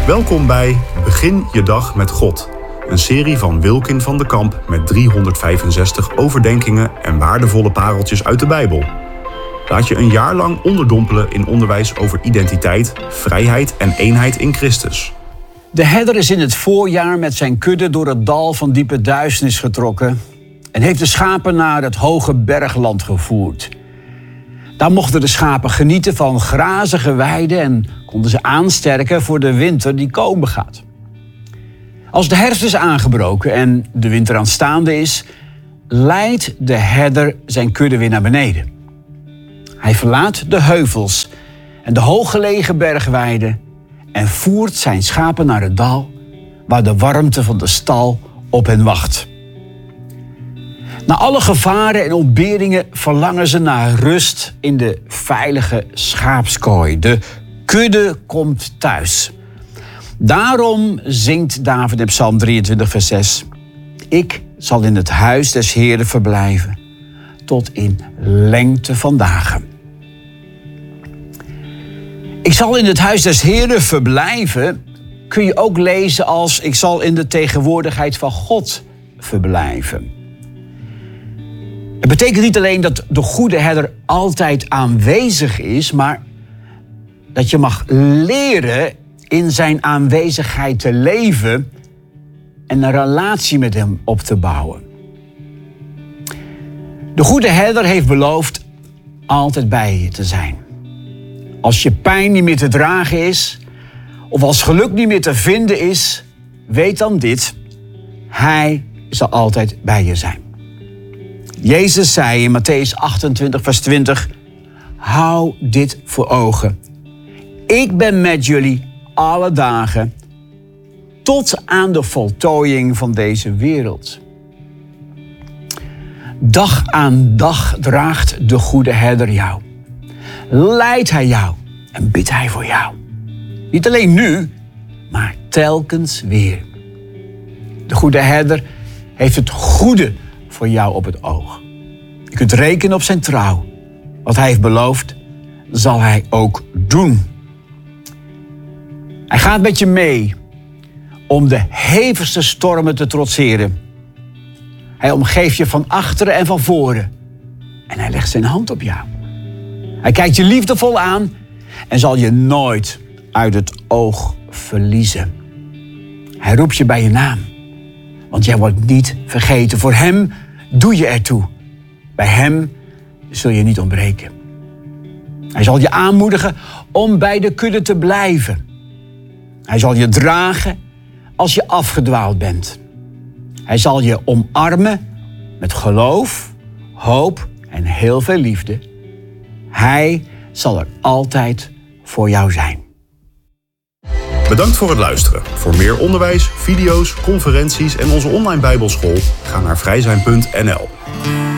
Welkom bij Begin je dag met God. Een serie van Wilkin van de Kamp met 365 overdenkingen en waardevolle pareltjes uit de Bijbel. Laat je een jaar lang onderdompelen in onderwijs over identiteit, vrijheid en eenheid in Christus. De herder is in het voorjaar met zijn kudde door het dal van diepe duisternis getrokken en heeft de schapen naar het hoge bergland gevoerd. Daar mochten de schapen genieten van grazige weiden en konden ze aansterken voor de winter die komen gaat. Als de herfst is aangebroken en de winter aanstaande is, leidt de herder zijn kudde weer naar beneden. Hij verlaat de heuvels en de hooggelegen bergweiden en voert zijn schapen naar het dal waar de warmte van de stal op hen wacht. Na alle gevaren en ontberingen verlangen ze naar rust in de veilige schaapskooi. De kudde komt thuis. Daarom zingt David in Psalm 23 vers 6. Ik zal in het huis des Heeren verblijven tot in lengte van dagen. Ik zal in het huis des Heeren verblijven kun je ook lezen als ik zal in de tegenwoordigheid van God verblijven. Het betekent niet alleen dat de goede herder altijd aanwezig is, maar dat je mag leren in zijn aanwezigheid te leven en een relatie met hem op te bouwen. De goede herder heeft beloofd altijd bij je te zijn. Als je pijn niet meer te dragen is, of als geluk niet meer te vinden is, weet dan dit: hij zal altijd bij je zijn. Jezus zei in Mattheüs 28 vers 20, hou dit voor ogen. Ik ben met jullie alle dagen tot aan de voltooiing van deze wereld. Dag aan dag draagt de goede herder jou. Leidt hij jou en bidt hij voor jou. Niet alleen nu, maar telkens weer. De goede herder heeft het goede voor jou op het oog. Je kunt rekenen op zijn trouw. Wat hij heeft beloofd, zal hij ook doen. Hij gaat met je mee om de hevigste stormen te trotseren. Hij omgeeft je van achteren en van voren. En hij legt zijn hand op jou. Hij kijkt je liefdevol aan en zal je nooit uit het oog verliezen. Hij roept je bij je naam, want jij wordt niet vergeten. Voor hem doe je ertoe. Bij hem zul je niet ontbreken. Hij zal je aanmoedigen om bij de kudde te blijven. Hij zal je dragen als je afgedwaald bent. Hij zal je omarmen met geloof, hoop en heel veel liefde. Hij zal er altijd voor jou zijn. Bedankt voor het luisteren. Voor meer onderwijs, video's, conferenties en onze online Bijbelschool ga naar vrijzijn.nl.